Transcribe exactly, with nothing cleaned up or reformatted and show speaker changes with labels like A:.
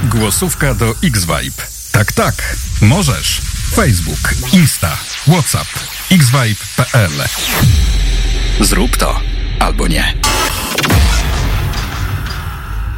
A: Głosówka do X-Vibe. Tak, tak, możesz. Facebook, Insta, WhatsApp, xvibe kropka p l. Zrób to albo nie.